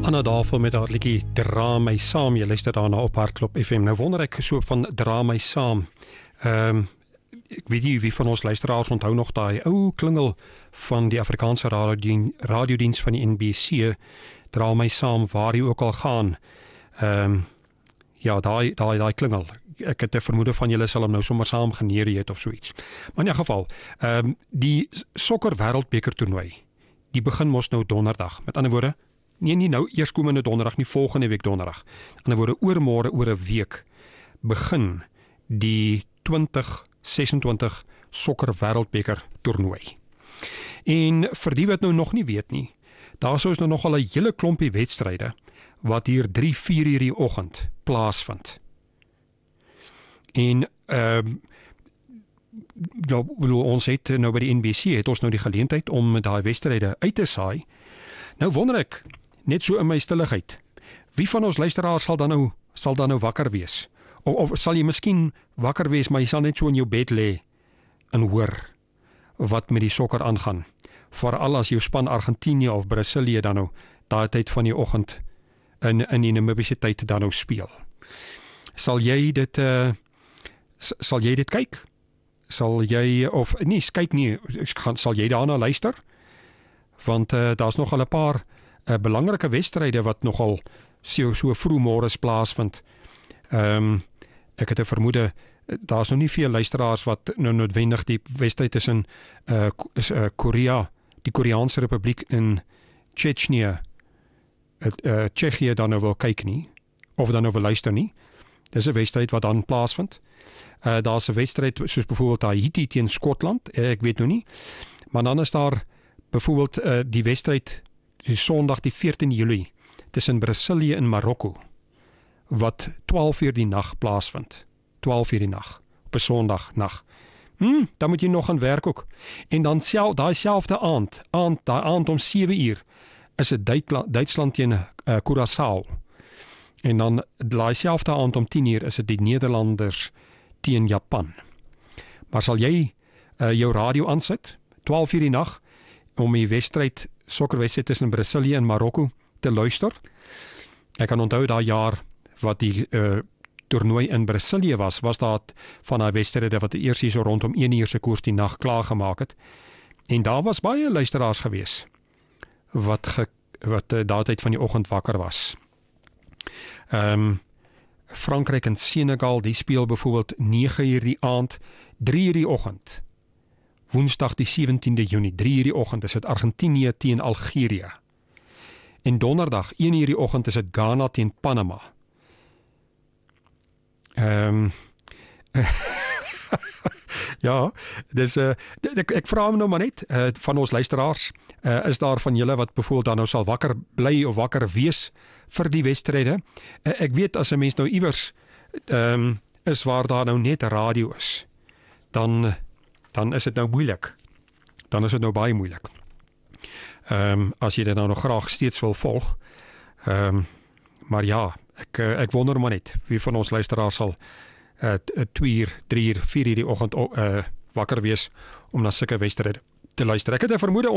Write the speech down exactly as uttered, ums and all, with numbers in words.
Anna Davel met haar liedjie Dra my saam. Jy luister daarna op Hartklop F M. Nou wonder ek so van Dra my saam. Ehm um, ek weet nie wie van ons luisteraars onthou nog daai ou klingel van die Afrikaanse radiodiens radiodiens van die N B C. Dra my saam waar jy ook al gaan. Ehm um, ja, daai daai daai klingel. Ek het 'n vermoede van julle sal hom nou sommer saam geneer het of so iets. Maar in 'n geval, ehm um, die sokker wêreldbeker toernooi. Die begin mos nou donderdag. Met ander woorde, nee, nie nou eers komende donderdag, nie volgende week donderdag. Aan die ander woorde, oormôre oor 'n week begin die twintig sesentwintig sokker wêreldbeker toernooi. En vir die wat nou nog nie weet nie, daar sou is nou nogal 'n hele klompie wedstryde wat hier drie vier uur die oggend plaasvind. En ehm uh, nou, ons het nou by die N B C het ons nou die geleentheid om daai wedstryde uit te saai. Nou wonder ek, net so in my stilligheid, wie van ons luisteraars sal dan nou sal dan nou wakker wees? Of, of sal jy miskien wakker wees, maar jy sal net so in jou bed lê en hoor wat met die sokker aangaan. Veral as jou span Argentinië of Brasilië dan nou daai tyd van die oggend in in die Namibiese tyd dan nou speel. Sal jy dit uh, sal jy dit kyk? Sal jy of nee, kyk nie, gaan sal jy daarna luister? Want uh, daar's nogal 'n paar uh, belangrike wedstryde wat nogal so so vroegmôre plaasvind. Ehm um, ek het 'n vermoede daar's nog nie veel luisteraars wat nou noodwendig die wedstryd tussen uh, uh, Korea, die Koreaanse Republiek in Tsjetsjenië, uh, Tsjechië dan nou wil kyk nie of dan nou wil luister nie. Dis 'n wedstryd wat dan plaasvind. Uh, daar's 'n wedstryd soos byvoorbeeld Haiti teen Skotland, ek weet nou nie. Maar dan is daar byvoorbeeld uh, die wedstryd die Sondag die veertiende Julie tussen Brasilië en Marokko wat twaalf uur die nag plaasvind. twaalf uur die nag op 'n Sondagnag. Hm, dan moet jy nog gaan werk ook. En dan self daai selfde aand, aand daai aand om sewe uur is dit Duitsland, Duitsland teen uh, Curaçao. En dan daai selfde aand om tien uur is dit die Nederlanders teen Japan. Maar sal jy uh, jou radio aansit twaalf uur die nag om die wedstryd sokkerwedstryd tussen Brasilië en Marokko te luister? Ek kan onthou daai jaar wat die uh, toernooi in Brasilië was, was daar van daai wedstryde wat eers hier so rondom een uur se koers die nag klaar gemaak het. En daar was baie luisteraars gewees wat ge, wat uh, daai tyd van die oggend wakker was. Ehm um, Frankryk en Senegal, die speel byvoorbeeld nege uur die aand, drie uur die oggend. Woensdag die sewentiende Junie, drie uur die oggend is dit Argentinië teen Algerië. En donderdag een uur die oggend is dit Ghana teen Panama. Ehm um, ja, dis uh, ek, ek vra hom nou maar net uh, van ons luisteraars, uh, is daar van julle wat byvoorbeeld dan nou sal wakker bly of wakker wees vir die wedstryde? Uh, ek weet as 'n mens nou iewers ehm um, is waar daar nou net radio is, dan dan is dit nou moeilik. Dan is dit nou baie moeilik. Ehm um, as jy dit nou nog graag steeds wil volg. Ehm um, maar ja, ek ek wonder maar net wie van ons luisteraars sal uh, twee uur, drie uur, vier uur die oggend uh, wakker wees om na sulke wedstryde te luister. Ek het 'n vermoede